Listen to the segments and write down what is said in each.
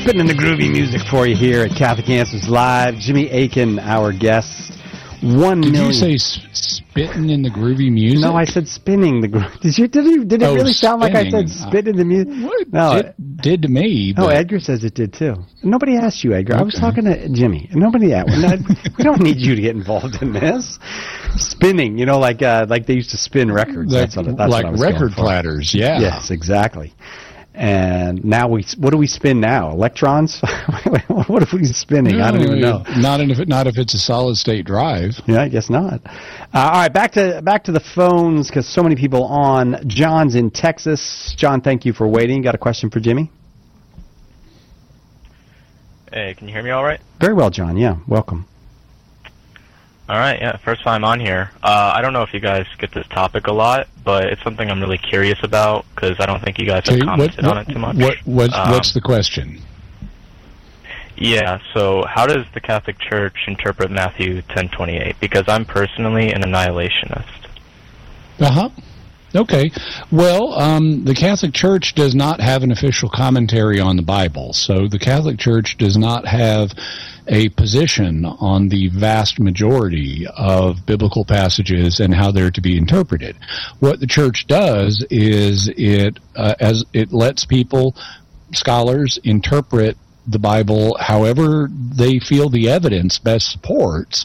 Spinning the groovy music for you here at Catholic Answers Live. Jimmy Akin, our guest. 1 million. Did you say spitting in the groovy music? No, I said spinning the groovy. Did it really sound like I said spit in the music? No, it did to me. Oh, Edgar says it did too. Nobody asked you, Edgar. Okay. I was talking to Jimmy. Nobody asked. We don't need you to get involved in this. Spinning, like they used to spin records. That's what record platters. Yeah. Yes, exactly. And now what do we spin now? Electrons? What are we spinning? I don't even know. Not if it's a solid state drive. Yeah, I guess not. All right, back to the phones because so many people on. John's in Texas. John, thank you for waiting. Got a question for Jimmy? Hey, can you hear me all right? Very well, John. Yeah, welcome. All right, yeah, first time on here. I don't know if you guys get this topic a lot, but it's something I'm really curious about because I don't think you guys have commented on it too much. What's the question? Yeah, so how does the Catholic Church interpret Matthew 10:28? Because I'm personally an annihilationist. Uh-huh. Okay. Well, the Catholic Church does not have an official commentary on the Bible, so the Catholic Church does not have a position on the vast majority of biblical passages and how they're to be interpreted. What the Church does is it lets people, scholars, interpret the Bible however they feel the evidence best supports,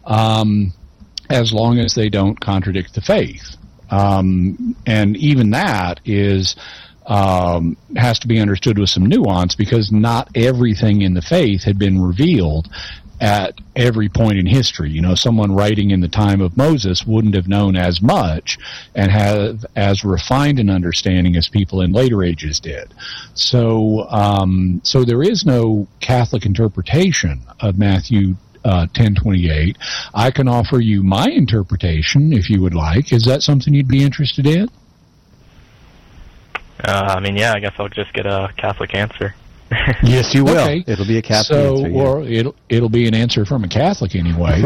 as long as they don't contradict the faith. And even that has to be understood with some nuance because not everything in the faith had been revealed at every point in history. Someone writing in the time of Moses wouldn't have known as much and have as refined an understanding as people in later ages did. So there is no Catholic interpretation of Matthew 10:28. I can offer you my interpretation if you would like. Is that something you'd be interested in? Yeah, I guess I'll just get a Catholic answer. Yes, you will. Okay. It'll be a Catholic answer. Yeah. Or it'll be an answer from a Catholic anyway.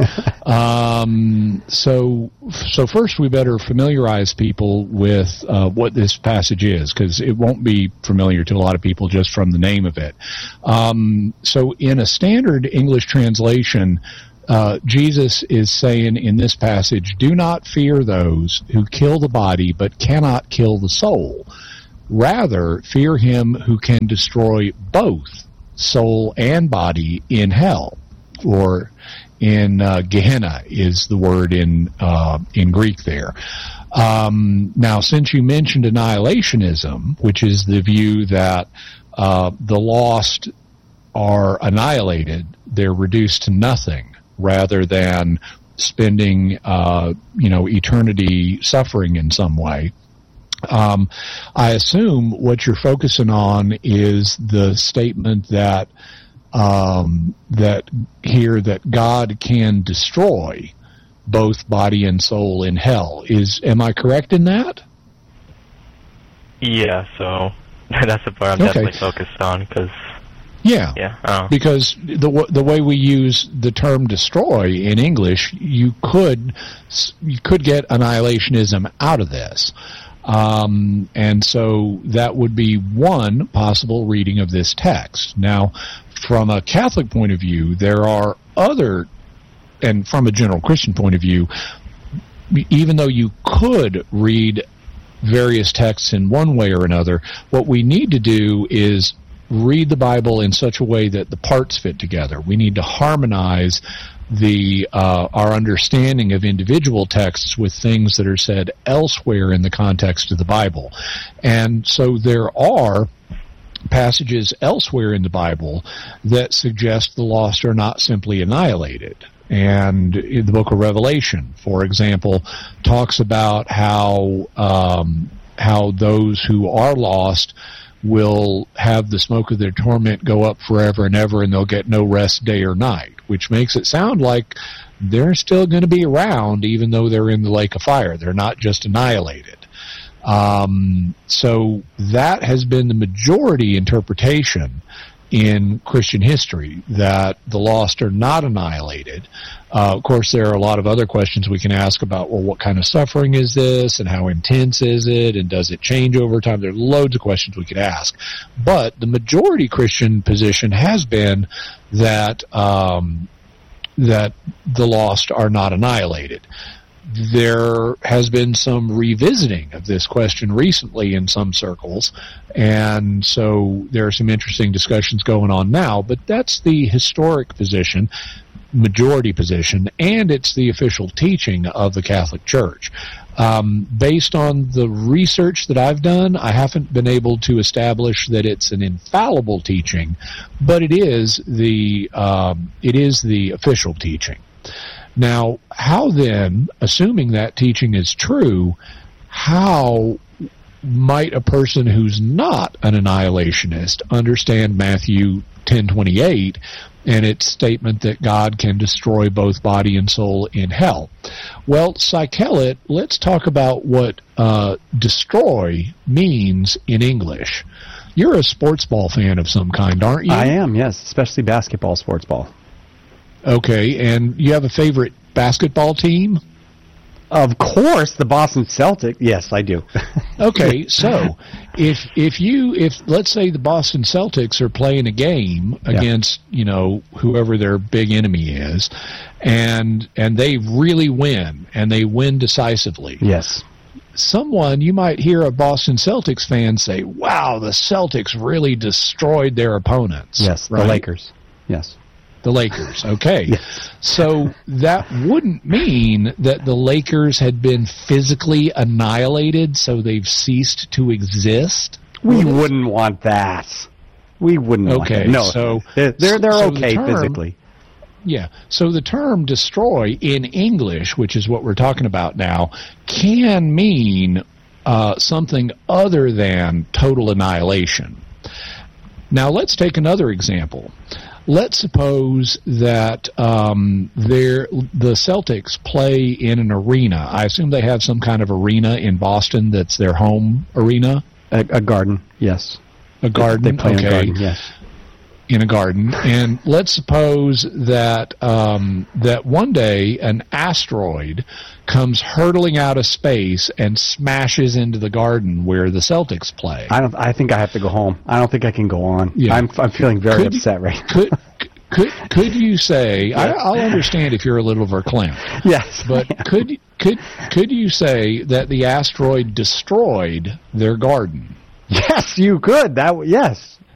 So first we better familiarize people with what this passage is, because it won't be familiar to a lot of people just from the name of it. So in a standard English translation, Jesus is saying in this passage, "Do not fear those who kill the body but cannot kill the soul. Rather, fear him who can destroy both soul and body in hell," or in Gehenna is the word in Greek there. Now, since you mentioned annihilationism, which is the view that the lost are annihilated, they're reduced to nothing, rather than spending eternity suffering in some way. I assume what you're focusing on is the statement that that God can destroy both body and soul in hell. Am I correct in that? Yeah, so that's the part I'm definitely focused on because. Yeah. Because the way we use the term destroy in English, you could get annihilationism out of this. And so that would be one possible reading of this text. Now, from a Catholic point of view, there are other, and from a general Christian point of view, even though you could read various texts in one way or another, what we need to do is read the Bible in such a way that the parts fit together. We need to harmonize our understanding of individual texts with things that are said elsewhere in the context of the Bible. And so there are passages elsewhere in the Bible that suggest the lost are not simply annihilated. And in the book of Revelation, for example, talks about how those who are lost will have the smoke of their torment go up forever and ever, and they'll get no rest day or night, which makes it sound like they're still going to be around even though they're in the lake of fire. They're not just annihilated. So that has been the majority interpretation in Christian history, that the lost are not annihilated. Of course, there are a lot of other questions we can ask about, well, what kind of suffering is this, and how intense is it, and does it change over time? There are loads of questions we could ask. But the majority Christian position has been that that the lost are not annihilated. There has been some revisiting of this question recently in some circles, and so there are some interesting discussions going on now, but that's the historic position, majority position, and it's the official teaching of the Catholic Church. Based on the research that I've done, I haven't been able to establish that it's an infallible teaching, but it is the official teaching. Now, how then, assuming that teaching is true, how might a person who's not an annihilationist understand Matthew 10:28 and its statement that God can destroy both body and soul in hell? Well, Cykelit, let's talk about what destroy means in English. You're a sports ball fan of some kind, aren't you? I am, yes, especially basketball sports ball. Okay, and you have a favorite basketball team? Of course, the Boston Celtics. Yes, I do. Okay, so if let's say the Boston Celtics are playing a game against, whoever their big enemy is, and they really win, and they win decisively. Yes. You might hear a Boston Celtics fan say, "Wow, the Celtics really destroyed their opponents." Yes, right? The Lakers. Yes. The Lakers, okay. Yes. So that wouldn't mean that the Lakers had been physically annihilated, so they've ceased to exist? We wouldn't want that. We wouldn't want that. No, so they're okay physically. Yeah, so the term destroy in English, which is what we're talking about now, can mean something other than total annihilation. Now let's take another example. Let's suppose that the Celtics play in an arena. I assume they have some kind of arena in Boston that's their home arena? A garden, yes. A garden, they play in a garden, yes. In a garden. And let's suppose that that one day an asteroid comes hurtling out of space and smashes into the garden where the Celtics play. I think I have to go home. I don't think I can go on. Yeah. I'm feeling very upset right now. Could you say? I'll understand if you're a little verklempt. Yes, but could you say that the asteroid destroyed their garden? Yes, you could. Yes,